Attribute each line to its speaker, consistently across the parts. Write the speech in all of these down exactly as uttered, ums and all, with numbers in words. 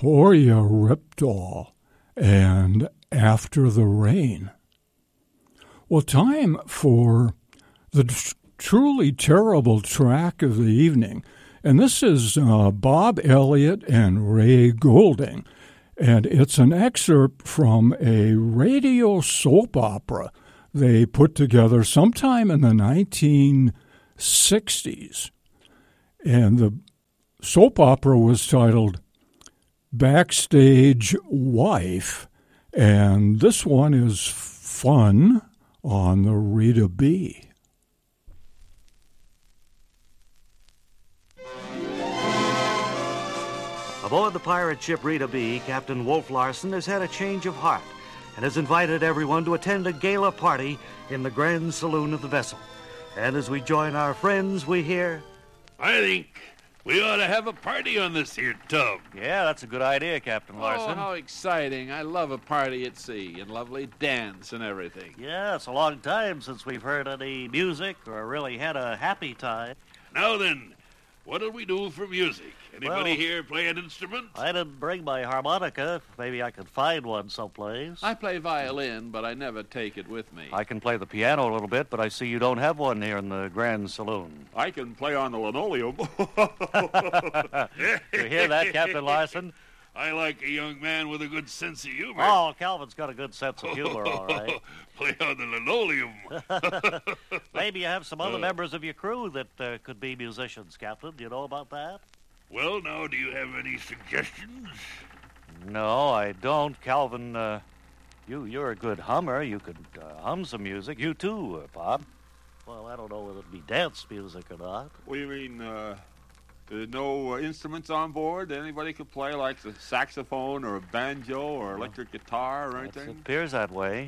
Speaker 1: Victoria Ripdahl and After the Rain. Well, time for the tr- truly terrible track of the evening. And this is uh, Bob Elliott and Ray Goulding. And it's an excerpt from a radio soap opera they put together sometime in the nineteen sixties. And the soap opera was titled Backstage Wife. And this one is fun on the Rita B.
Speaker 2: Aboard the pirate ship Rita B, Captain Wolf Larsen has had a change of heart and has invited everyone to attend a gala party in the grand saloon of the vessel. And as we join our friends, we hear...
Speaker 3: I think we ought to have a party on this here tub.
Speaker 2: Yeah, that's a good idea, Captain Larsen.
Speaker 4: Oh, how exciting. I love a party at sea and lovely dance and everything.
Speaker 2: Yeah, it's a long time since we've heard any music or really had a happy time.
Speaker 3: Now then, what'll we do for music? Anybody
Speaker 2: Well,
Speaker 3: here play an instrument?
Speaker 2: I didn't bring my harmonica. Maybe I could find one someplace.
Speaker 4: I play violin, but I never take it with me.
Speaker 2: I can play the piano a little bit, but I see you don't have one here in the grand saloon.
Speaker 5: I can play on the linoleum.
Speaker 2: You hear that, Captain Larsen?
Speaker 3: I like a young man with a good sense of humor.
Speaker 2: Oh, Calvin's got a good sense of humor, all right.
Speaker 3: Play on the linoleum.
Speaker 2: Maybe you have some other members of your crew that uh, could be musicians, Captain. Do you know about that?
Speaker 3: Well, now, do you have any suggestions?
Speaker 2: No, I don't. Calvin, uh, you, you're a good hummer. You could uh, hum some music. You too, uh, Bob. Well, I don't know whether it'd be dance music or not.
Speaker 5: What do you mean, uh, there's no uh, instruments on board? Anybody could play, like the saxophone or a banjo or electric guitar or anything?
Speaker 2: It appears that way.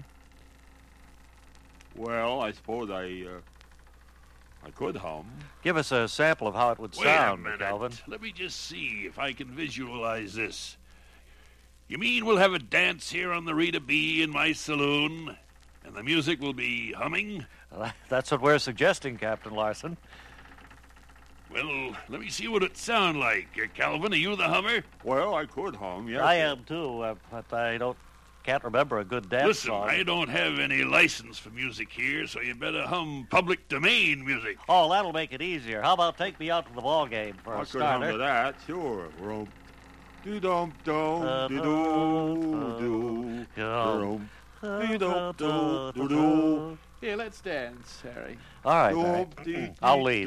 Speaker 5: Well, I suppose I, uh, I could hum.
Speaker 2: Give us a sample of how it would
Speaker 3: Wait
Speaker 2: sound,
Speaker 3: a minute.
Speaker 2: Calvin.
Speaker 3: Let me just see if I can visualize this. You mean we'll have a dance here on the Rita B in my saloon, and the music will be humming?
Speaker 2: Uh, that's what we're suggesting, Captain Larsen.
Speaker 3: Well, let me see what it sound like. Uh, Calvin, are you the hummer?
Speaker 5: Well, I could hum, yes.
Speaker 2: I am too, uh, but I don't can't remember a good dance
Speaker 3: Listen,
Speaker 2: song.
Speaker 3: I don't have any license for music here, so you better hum public domain music.
Speaker 2: Oh, that'll make it easier. How about take me out to the ball game for
Speaker 5: I
Speaker 2: a
Speaker 5: could hum
Speaker 2: starter?
Speaker 5: to that, sure. Rump, dee dum dum, dee doo doo, rump, dee dum doo doo doo.
Speaker 4: Here, let's dance, Harry.
Speaker 2: All right, all right. I'll lead.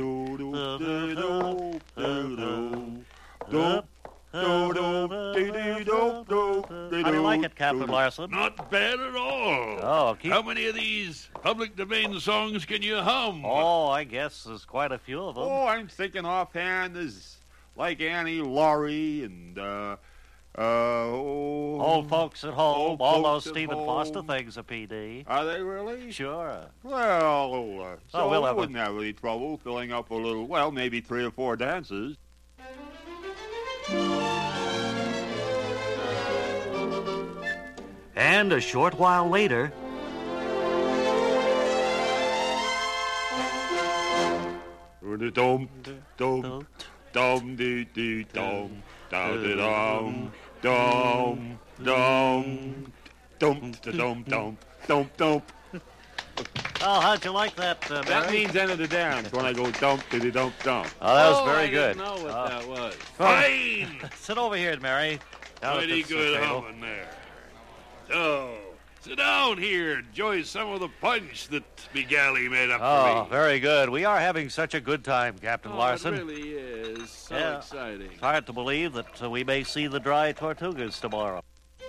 Speaker 2: How do you like it, Captain Larsen?
Speaker 3: Not bad at all.
Speaker 2: Oh, keep...
Speaker 3: How many of these public domain songs can you hum?
Speaker 2: Oh, I guess there's quite a few of them.
Speaker 5: Oh, I'm thinking offhand there's like Annie Laurie and, uh, uh, oh,
Speaker 2: Old Folks at Home,
Speaker 5: Old
Speaker 2: all
Speaker 5: Folks
Speaker 2: those
Speaker 5: at
Speaker 2: Stephen
Speaker 5: Home.
Speaker 2: Foster things are P D.
Speaker 5: Are they really?
Speaker 2: Sure.
Speaker 5: Well, uh, so
Speaker 2: Oh, we'll
Speaker 5: we
Speaker 2: have a-
Speaker 5: wouldn't have any trouble filling up a little, well, maybe three or four dances.
Speaker 2: And a short while later...
Speaker 5: Dum dum dum dee dee dum dum dee dum dum dum dum dum dum dum dum.
Speaker 2: Oh, how'd you like that, uh,
Speaker 5: That
Speaker 2: Mary?
Speaker 5: means end of the dance when I go dump diddy dump dump.
Speaker 2: Oh, that was
Speaker 4: oh,
Speaker 2: very
Speaker 4: I
Speaker 2: good.
Speaker 4: didn't know what
Speaker 2: Uh,
Speaker 4: that was.
Speaker 3: Fine.
Speaker 2: Sit over here, Mary. Down at
Speaker 3: Pretty
Speaker 2: this, uh,
Speaker 3: good
Speaker 2: table.
Speaker 3: humming there. So, sit down here. Enjoy some of the punch that Begally made up
Speaker 2: Oh,
Speaker 3: for me.
Speaker 2: very good. We are having such a good time, Captain
Speaker 4: Oh,
Speaker 2: Larsen.
Speaker 4: it really is. So
Speaker 2: Yeah.
Speaker 4: exciting.
Speaker 2: It's hard to believe that uh, we may see the dry Tortugas tomorrow.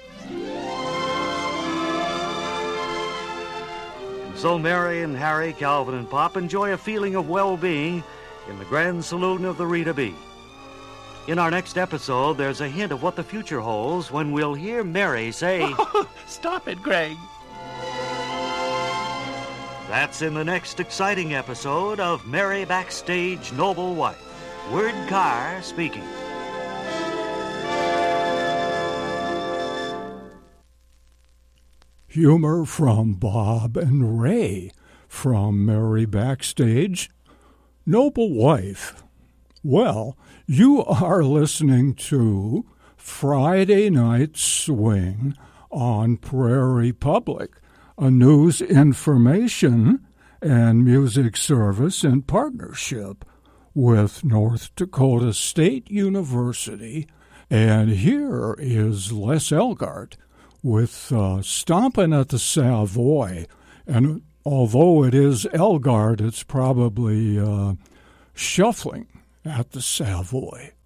Speaker 2: So Mary and Harry, Calvin and Pop enjoy a feeling of well-being in the grand saloon of the Rita B. In our next episode, there's a hint of what the future holds when we'll hear Mary say,
Speaker 4: Stop it, Greg.
Speaker 2: That's in the next exciting episode of Mary Backstage Noble Wife. Word Carr speaking.
Speaker 1: Humor from Bob and Ray from Mary Backstage. Noble Wife. Well, you are listening to Friday Night Swing on Prairie Public, a news, information, and music service in partnership with North Dakota State University. And here is Les Elgart with uh, Stompin' at the Savoy. And although it is Elgart, it's probably uh, Shuffling at the Savoy.